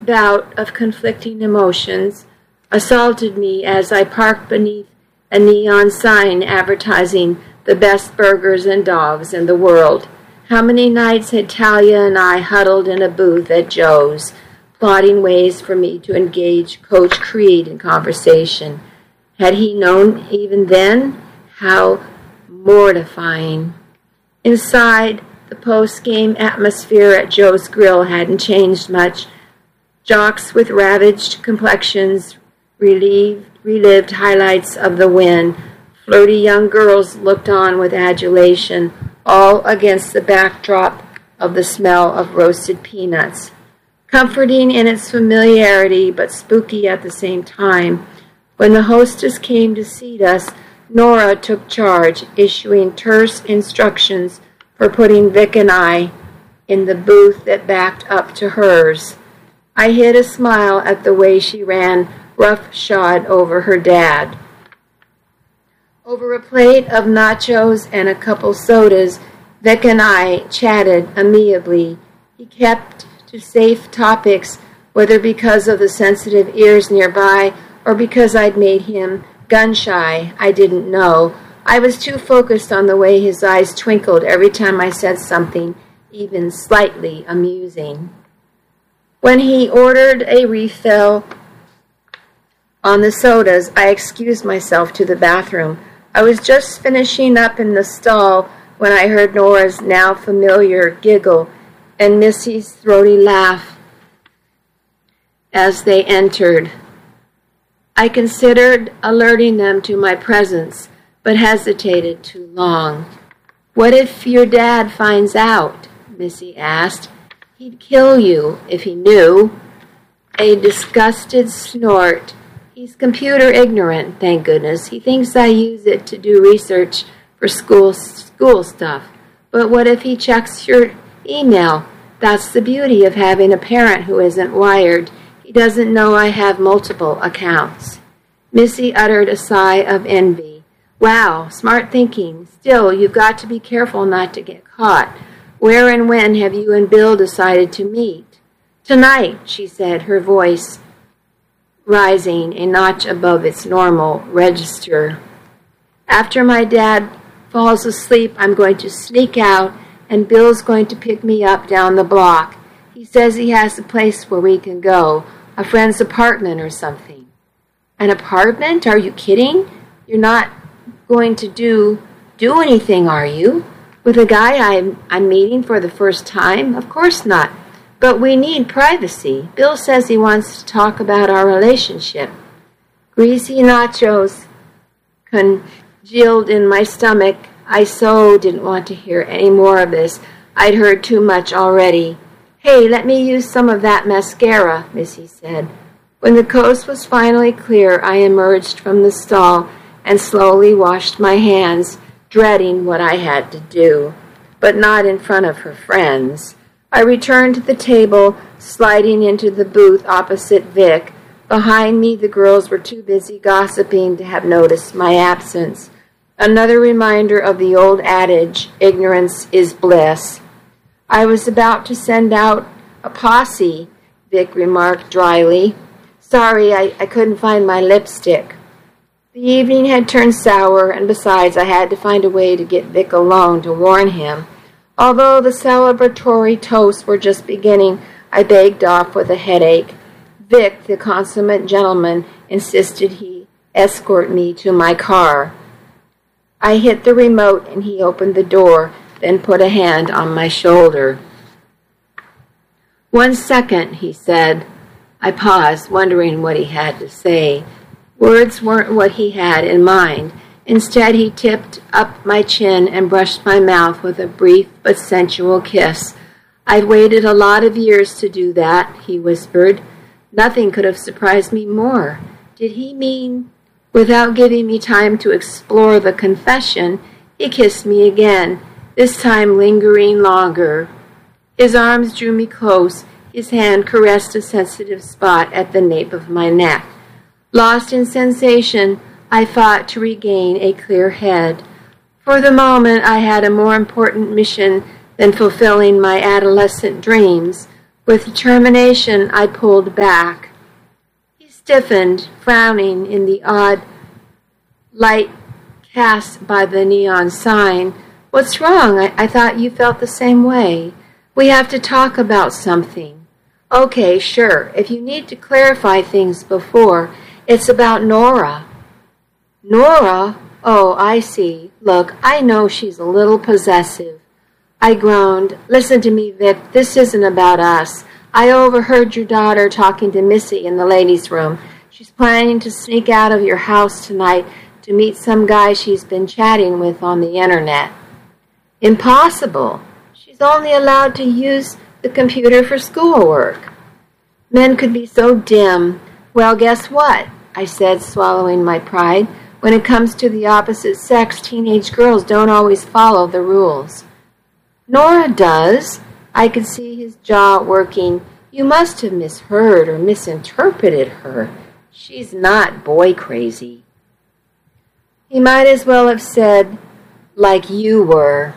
bout of conflicting emotions assaulted me as I parked beneath a neon sign advertising the best burgers and dogs in the world. How many nights had Talia and I huddled in a booth at Joe's, plotting ways for me to engage Coach Creed in conversation? Had he known even then? How mortifying. Inside, the post-game atmosphere at Joe's Grill hadn't changed much. Jocks with ravaged complexions relived highlights of the win. Flirty young girls looked on with adulation, all against the backdrop of the smell of roasted peanuts. Comforting in its familiarity, but spooky at the same time, when the hostess came to seat us, Nora took charge, issuing terse instructions for putting Vic and I in the booth that backed up to hers. I hid a smile at the way she ran roughshod over her dad. Over a plate of nachos and a couple sodas, Vic and I chatted amiably. He kept to safe topics, whether because of the sensitive ears nearby or because I'd made him gun-shy, I didn't know. I was too focused on the way his eyes twinkled every time I said something even slightly amusing. When he ordered a refill on the sodas, I excused myself to the bathroom. I was just finishing up in the stall when I heard Nora's now familiar giggle and Missy's throaty laugh as they entered. I considered alerting them to my presence, but hesitated too long. "What if your dad finds out?" Missy asked. "He'd kill you if he knew." A disgusted snort. "He's computer ignorant, thank goodness. He thinks I use it to do research for school stuff. But what if he checks your email? That's the beauty of having a parent who isn't wired. He doesn't know I have multiple accounts." Missy uttered a sigh of envy. "Wow, smart thinking. Still, you've got to be careful not to get caught. Where and when have you and Bill decided to meet?" "Tonight," she said, her voice rising a notch above its normal register. "After my dad falls asleep, I'm going to sneak out, and Bill's going to pick me up down the block. He says he has a place where we can go, a friend's apartment or something." "An apartment? Are you kidding? You're not going to do anything, are you? With a guy I'm meeting for the first time? Of course not. But we need privacy. Bill says he wants to talk about our relationship." Greasy nachos congealed in my stomach. I so didn't want to hear any more of this. I'd heard too much already. "Hey, let me use some of that mascara," Missy said. When the coast was finally clear, I emerged from the stall and slowly washed my hands, dreading what I had to do, but not in front of her friends. I returned to the table, sliding into the booth opposite Vic. Behind me, the girls were too busy gossiping to have noticed my absence. Another reminder of the old adage, ignorance is bliss. "I was about to send out a posse," Vic remarked dryly. "Sorry, I couldn't find my lipstick." The evening had turned sour, and besides, I had to find a way to get Vic alone to warn him. Although the celebratory toasts were just beginning, I begged off with a headache. Vic, the consummate gentleman, insisted he escort me to my car. I hit the remote and he opened the door, then put a hand on my shoulder. "1 second," he said. I paused, wondering what he had to say. Words weren't what he had in mind. Instead, he tipped up my chin and brushed my mouth with a brief but sensual kiss. "I've waited a lot of years to do that," he whispered. Nothing could have surprised me more. Did he mean, without giving me time to explore the confession, he kissed me again, this time lingering longer. His arms drew me close. His hand caressed a sensitive spot at the nape of my neck. Lost in sensation, I fought to regain a clear head. For the moment, I had a more important mission than fulfilling my adolescent dreams. With determination, I pulled back. He stiffened, frowning in the odd light cast by the neon sign. What's wrong? I thought you felt the same way. We have to talk about something. Okay, sure. If you need to clarify things before, it's about Nora. Nora? Oh, I see. Look, I know she's a little possessive. I groaned. Listen to me, Vic. This isn't about us. I overheard your daughter talking to Missy in the ladies' room. She's planning to sneak out of your house tonight to meet some guy she's been chatting with on the internet. Impossible. She's only allowed to use the computer for schoolwork. Men could be so dim. Well, guess what? I said, swallowing my pride. When it comes to the opposite sex, teenage girls don't always follow the rules. Nora does. I could see his jaw working. You must have misheard or misinterpreted her. She's not boy crazy. He might as well have said, like you were.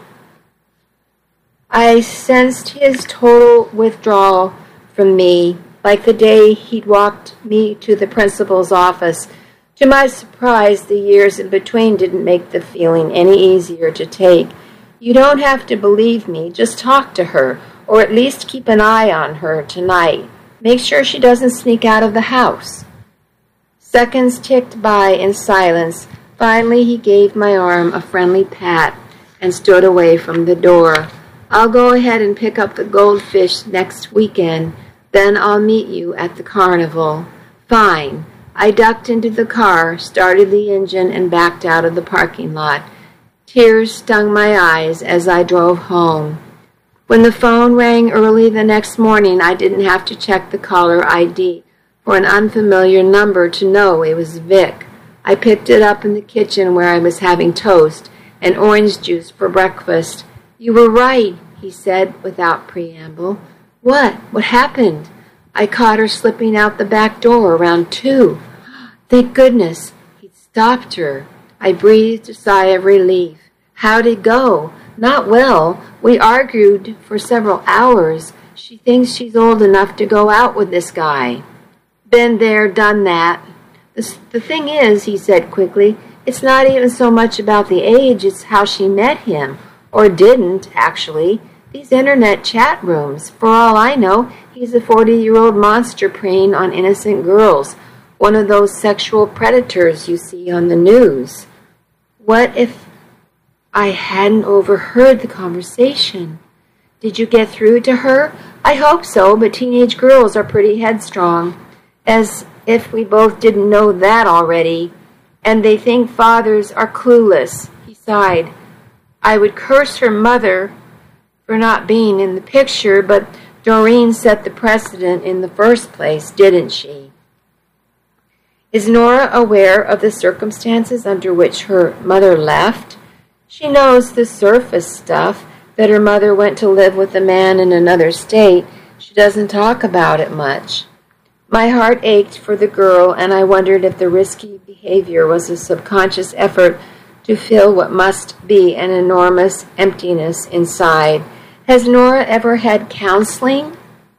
I sensed his total withdrawal from me, like the day he'd walked me to the principal's office. To my surprise, the years in between didn't make the feeling any easier to take. You don't have to believe me. Just talk to her, or at least keep an eye on her tonight. Make sure she doesn't sneak out of the house. Seconds ticked by in silence. Finally, he gave my arm a friendly pat and stood away from the door. I'll go ahead and pick up the goldfish next weekend. Then I'll meet you at the carnival. Fine. I ducked into the car, started the engine, and backed out of the parking lot. Tears stung my eyes as I drove home. When the phone rang early the next morning, I didn't have to check the caller ID for an unfamiliar number to know it was Vic. I picked it up in the kitchen where I was having toast and orange juice for breakfast. You were right, he said without preamble. What? What happened? I caught her slipping out the back door around 2. Thank goodness. He'd stopped her. I breathed a sigh of relief. How'd it go? Not well. We argued for several hours. She thinks she's old enough to go out with this guy. Been there, done that. The thing is, he said quickly, it's not even so much about the age, it's how she met him. Or didn't, actually. These internet chat rooms. For all I know, he's a 40-year-old monster preying on innocent girls. One of those sexual predators you see on the news. What if I hadn't overheard the conversation? Did you get through to her? I hope so, but teenage girls are pretty headstrong. As if we both didn't know that already. And they think fathers are clueless. He sighed. I would curse her mother for not being in the picture, but Doreen set the precedent in the first place, didn't she? Is Nora aware of the circumstances under which her mother left? She knows the surface stuff, that her mother went to live with a man in another state. She doesn't talk about it much. My heart ached for the girl, and I wondered if the risky behavior was a subconscious effort to fill what must be an enormous emptiness inside. Has Nora ever had counseling?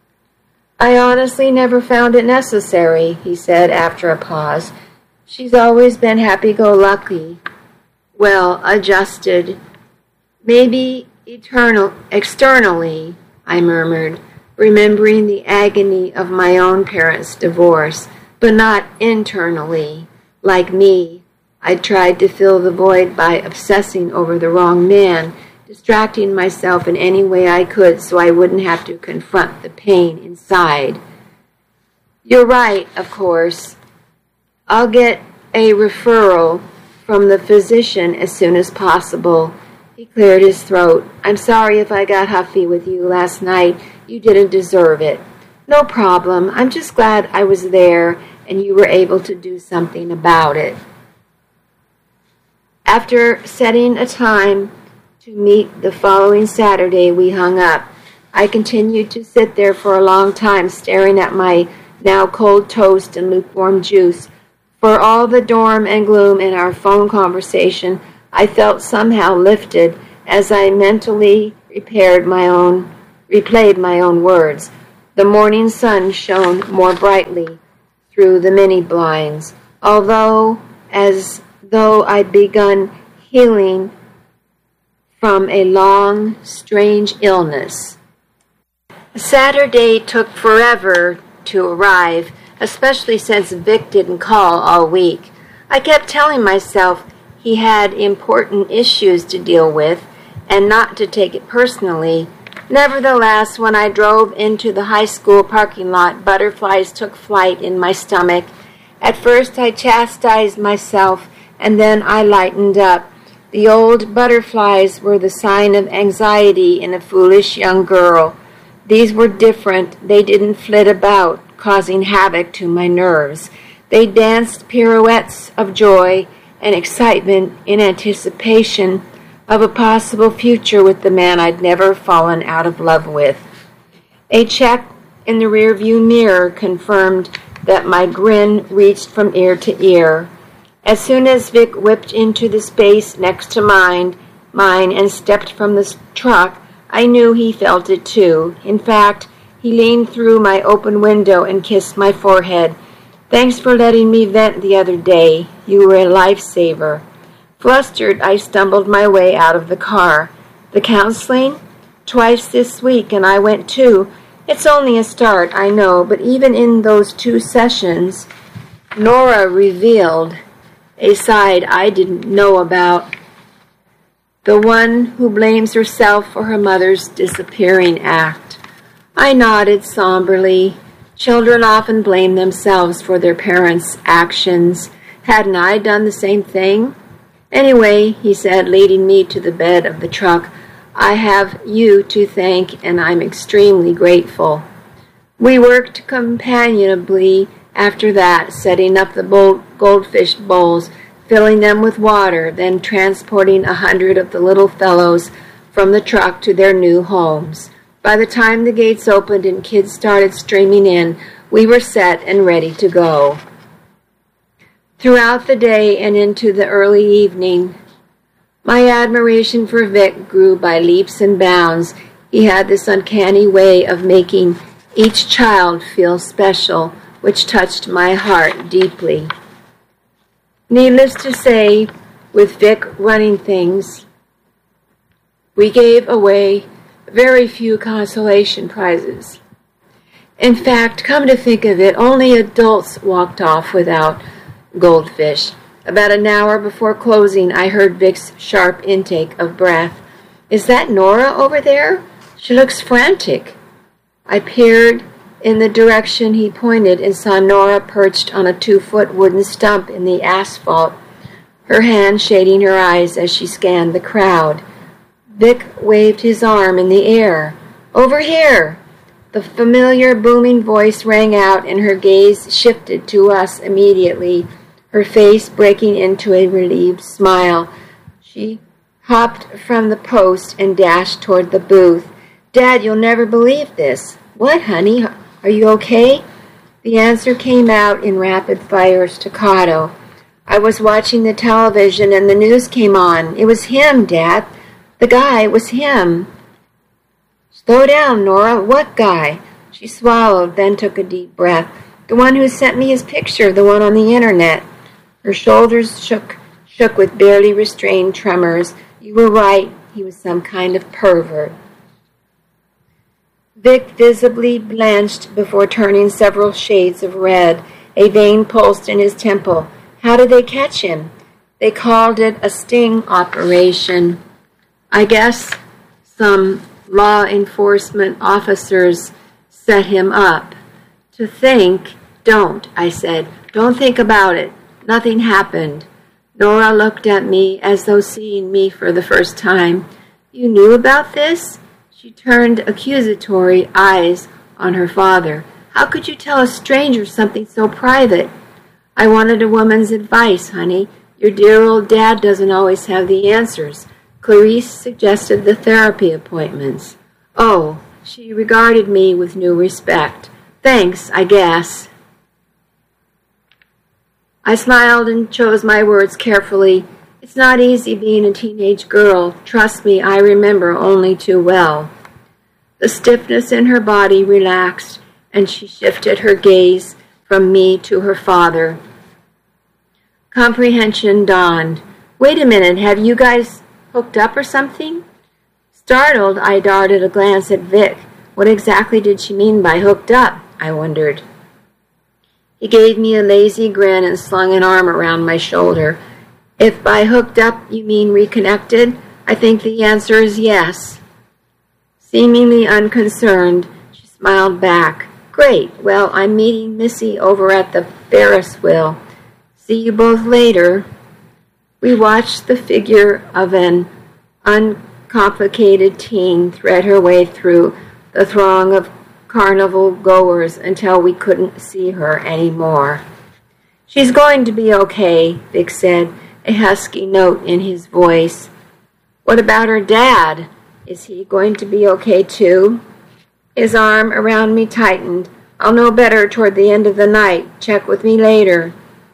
I honestly never found it necessary, he said after a pause. She's always been happy-go-lucky. Well, adjusted. Maybe externally, I murmured, remembering the agony of my own parents' divorce, but not internally. Like me, I tried to fill the void by obsessing over the wrong man, distracting myself in any way I could so I wouldn't have to confront the pain inside. You're right, of course. I'll get a referral from the physician as soon as possible. He cleared his throat. I'm sorry if I got huffy with you last night. You didn't deserve it. No problem. I'm just glad I was there and you were able to do something about it. After setting a time to meet the following Saturday, we hung up. I continued to sit there for a long time, staring at my now cold toast and lukewarm juice. For all the dorm and gloom in our phone conversation, I felt somehow lifted as I mentally replayed my own words. The morning sun shone more brightly through the many blinds, although as though I'd begun healing from a long, strange illness. Saturday took forever to arrive, especially since Vic didn't call all week. I kept telling myself he had important issues to deal with and not to take it personally. Nevertheless, when I drove into the high school parking lot, butterflies took flight in my stomach. At first I chastised myself, and then I lightened up. The old butterflies were the sign of anxiety in a foolish young girl. These were different. They didn't flit about, causing havoc to my nerves. They danced pirouettes of joy and excitement in anticipation of a possible future with the man I'd never fallen out of love with. A check in the rearview mirror confirmed that my grin reached from ear to ear. As soon as Vic whipped into the space next to mine and stepped from the truck, I knew he felt it too. In fact, he leaned through my open window and kissed my forehead. "Thanks for letting me vent the other day. You were a lifesaver." Flustered, I stumbled my way out of the car. "The counseling? Twice this week, and I went too. It's only a start, I know, but even in those 2 sessions, Nora revealed a side I didn't know about. The one who blames herself for her mother's disappearing act." I nodded somberly. Children often blame themselves for their parents' actions. Hadn't I done the same thing? "Anyway," he said, leading me to the bed of the truck, "I have you to thank, and I'm extremely grateful." We worked companionably after that, setting up the goldfish bowls, filling them with water, then transporting 100 of the little fellows from the truck to their new homes. By the time the gates opened and kids started streaming in, we were set and ready to go. Throughout the day and into the early evening, my admiration for Vic grew by leaps and bounds. He had this uncanny way of making each child feel special, which touched my heart deeply. Needless to say, with Vic running things, we gave away very few consolation prizes. In fact, come to think of it, only adults walked off without goldfish. About an hour before closing, I heard Vic's sharp intake of breath. "Is that Nora over there? She looks frantic." I peered in the direction he pointed and saw Nora perched on a 2-foot wooden stump in the asphalt, her hand shading her eyes as she scanned the crowd. Vic waved his arm in the air. "Over here!" The familiar booming voice rang out, and her gaze shifted to us immediately, her face breaking into a relieved smile. She hopped from the post and dashed toward the booth. "Dad, you'll never believe this." "What, honey? Are you okay?" The answer came out in rapid-fire staccato. "I was watching the television and the news came on. It was him, Dad. The guy was him." "Slow down, Nora. What guy?" She swallowed, then took a deep breath. "The one who sent me his picture, the one on the internet." Her shoulders shook with barely restrained tremors. "You were right. He was some kind of pervert." Vic visibly blanched before turning several shades of red. A vein pulsed in his temple. "How did they catch him?" "They called it a sting operation. I guess some law enforcement officers set him up." "To think—" "Don't," I said. "Don't think about it. Nothing happened." Nora looked at me as though seeing me for the first time. "You knew about this?" She turned accusatory eyes on her father. "How could you tell a stranger something so private?" "I wanted a woman's advice, honey. Your dear old dad doesn't always have the answers." Clarice suggested the therapy appointments. "Oh," she regarded me with new respect. "Thanks, I guess." I smiled and chose my words carefully. "It's not easy being a teenage girl. Trust me, I remember only too well." The stiffness in her body relaxed, and she shifted her gaze from me to her father. Comprehension dawned. Wait a minute, have you guys hooked up or something? Startled, I darted a glance at Vic. What exactly did she mean by hooked up? I wondered. He gave me a lazy grin and slung an arm around my shoulder. If by hooked up you mean reconnected, I think the answer is yes. Seemingly unconcerned, she smiled back. Great, well, I'm meeting Missy over at the Ferris wheel. See you both later. We watched the figure of an uncomplicated teen thread her way through the throng of carnival goers until we couldn't see her anymore. She's going to be okay, Vic said, a husky note in his voice. What about her dad? Is he going to be okay too? His arm around me tightened. I'll know better toward the end of the night. Check with me later.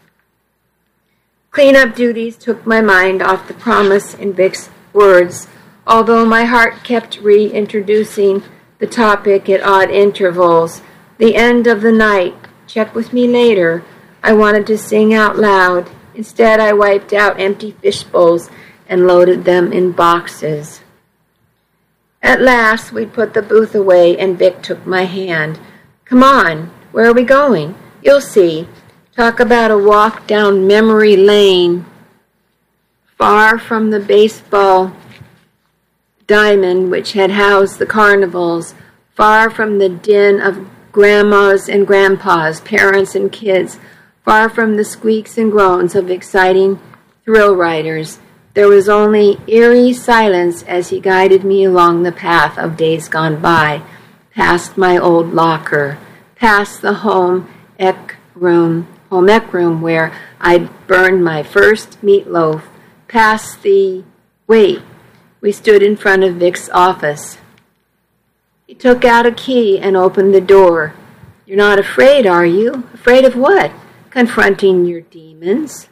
Cleanup duties took my mind off the promise in Vic's words, although my heart kept reintroducing the topic at odd intervals. The end of the night. Check with me later. I wanted to sing out loud. Instead, I wiped out empty fish bowls and loaded them in boxes. At last, we'd put the booth away, and Vic took my hand. Come on, where are we going? You'll see. Talk about a walk down memory lane. Far from the baseball diamond which had housed the carnivals, far from the din of grandmas and grandpas, parents and kids, far from the squeaks and groans of exciting thrill riders, there was only eerie silence as he guided me along the path of days gone by, past my old locker, past the home ec room where I'd burned my first meatloaf, past the... Wait, we stood in front of Vic's office. He took out a key and opened the door. You're not afraid, are you? Afraid of what? Confronting your demons.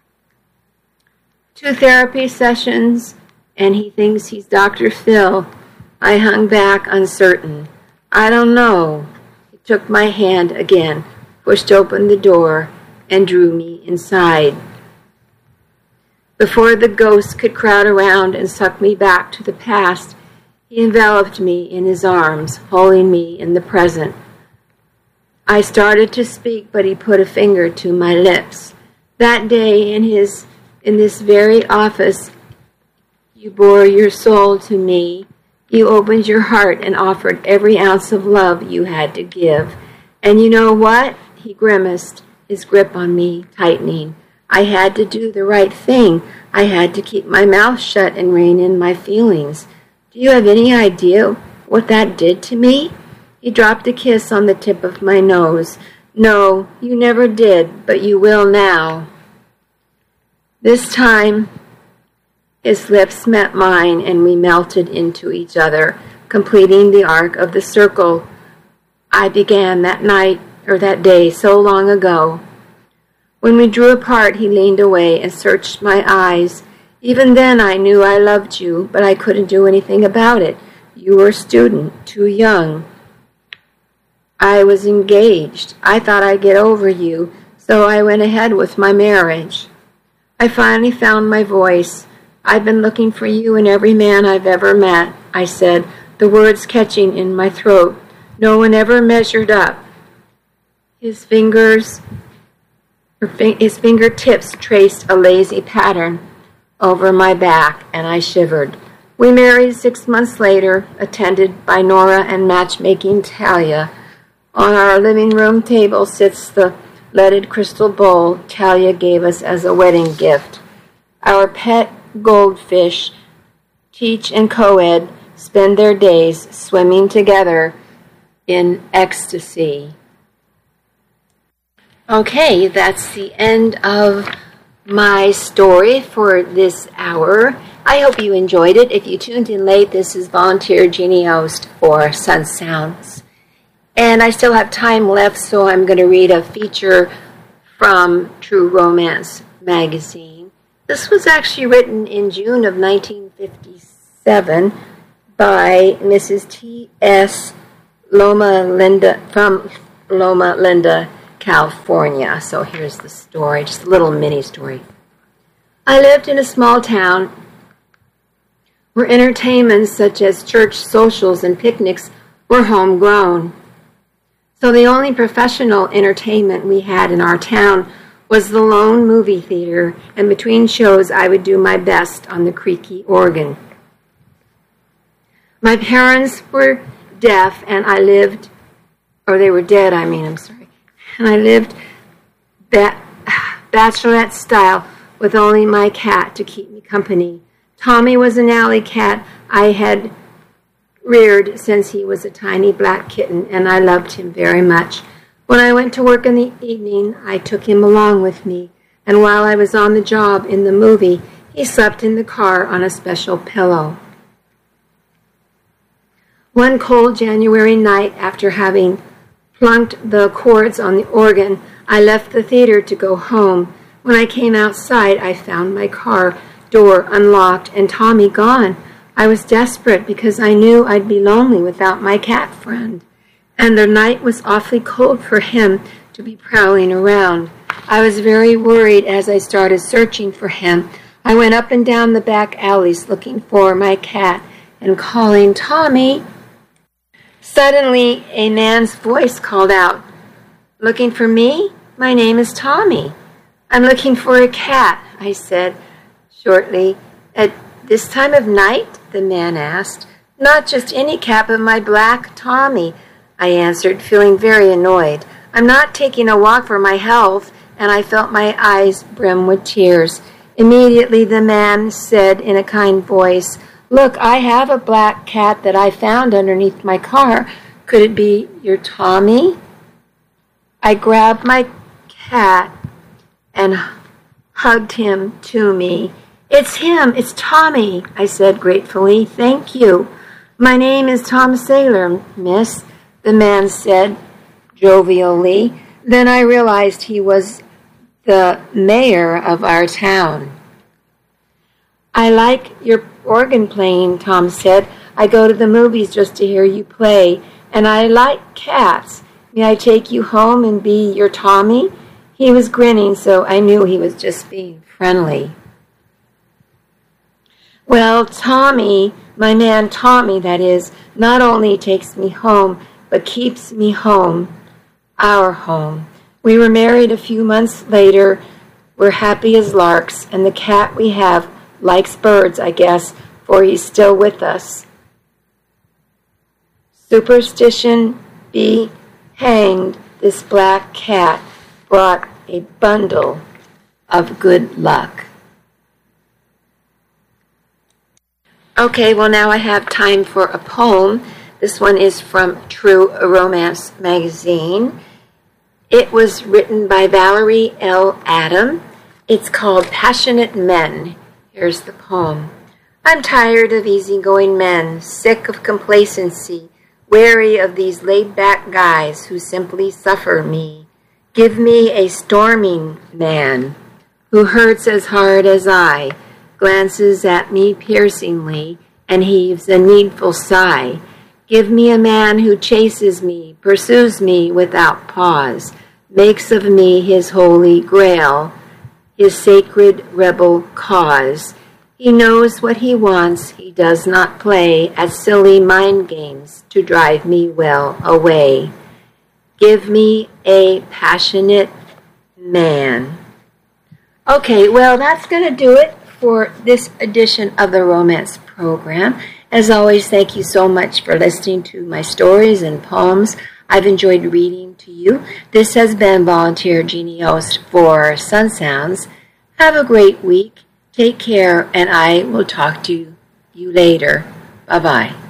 2 therapy sessions, and he thinks he's Dr. Phil. I hung back, uncertain. I don't know. He took my hand again, pushed open the door, and drew me inside. Before the ghost could crowd around and suck me back to the past, he enveloped me in his arms, holding me in the present. I started to speak, but he put a finger to my lips. That day in this very office, you bore your soul to me. You opened your heart and offered every ounce of love you had to give. And you know what? He grimaced, his grip on me tightening. I had to do the right thing. I had to keep my mouth shut and rein in my feelings. Do you have any idea what that did to me? He dropped a kiss on the tip of my nose. No, you never did, but you will now. This time, his lips met mine, and we melted into each other, completing the arc of the circle I began that night, or that day, so long ago. When we drew apart, he leaned away and searched my eyes. Even then I knew I loved you, but I couldn't do anything about it. You were a student, too young. I was engaged. I thought I'd get over you, so I went ahead with my marriage. I finally found my voice. I've been looking for you in every man I've ever met, I said, the words catching in my throat. No one ever measured up. His fingertips traced a lazy pattern over my back, and I shivered. We married 6 months later, attended by Nora and matchmaking Talia. On our living room table sits the leaded crystal bowl Talia gave us as a wedding gift. Our pet goldfish, Teach and Coed, spend their days swimming together in ecstasy. Okay, that's the end of my story for this hour. I hope you enjoyed it. If you tuned in late, this is Volunteer Jeannie Ost for Sun Sounds. And I still have time left, so I'm going to read a feature from True Romance magazine. This was actually written in June of 1957 by Mrs. T.S. Loma Linda from Loma Linda, California. So here's the story, just a little mini story. I lived in a small town where entertainments such as church socials and picnics were homegrown. So the only professional entertainment we had in our town was the lone movie theater, and between shows I would do my best on the creaky organ. My parents were deaf, and I lived, or they were dead, and I lived bachelorette style with only my cat to keep me company. Tommy was an alley cat I had reared since he was a tiny black kitten, and I loved him very much. When I went to work in the evening, I took him along with me, and while I was on the job in the movie, he slept in the car on a special pillow. One cold January night, after having plunked the chords on the organ, I left the theater to go home. When I came outside, I found my car door unlocked and Tommy gone. I was desperate because I knew I'd be lonely without my cat friend, and the night was awfully cold for him to be prowling around. I was very worried as I started searching for him. I went up and down the back alleys looking for my cat and calling, "Tommy!" Suddenly, a man's voice called out, "Looking for me? My name is Tommy." "I'm looking for a cat," I said shortly. "At this time of night?" the man asked. "Not just any cat, but my black Tommy," I answered, feeling very annoyed. "I'm not taking a walk for my health," and I felt my eyes brim with tears. Immediately the man said in a kind voice, "Look, I have a black cat that I found underneath my car. Could it be your Tommy?" I grabbed my cat and hugged him to me. "It's him, it's Tommy," I said gratefully. "Thank you." "My name is Tom Saylor, miss," the man said jovially. Then I realized he was the mayor of our town. "I like your organ playing," Tom said. "I go to the movies just to hear you play, and I like cats. May I take you home and be your Tommy?" He was grinning, so I knew he was just being friendly. Well, Tommy, my man Tommy, that is, not only takes me home, but keeps me home, our home. We were married a few months later. We're happy as larks, and the cat we have likes birds, I guess, for he's still with us. Superstition be hanged, this black cat brought a bundle of good luck. Okay, well now I have time for a poem. This one is from True Romance magazine. It was written by Valerie L. Adam. It's called Passionate Men. Here's the poem. I'm tired of easygoing men, sick of complacency, wary of these laid-back guys who simply suffer me. Give me a storming man who hurts as hard as I, glances at me piercingly, and heaves a needful sigh. Give me a man who chases me, pursues me without pause, makes of me his holy grail, his sacred rebel cause. He knows what he wants, he does not play at silly mind games to drive me well away. Give me a passionate man. Okay, well, that's going to do it for this edition of the Romance Program. As always, thank you so much for listening to my stories and poems. I've enjoyed reading to you. This has been Volunteer Jeannie Ost for Sun Sounds. Have a great week. Take care, and I will talk to you later. Bye-bye.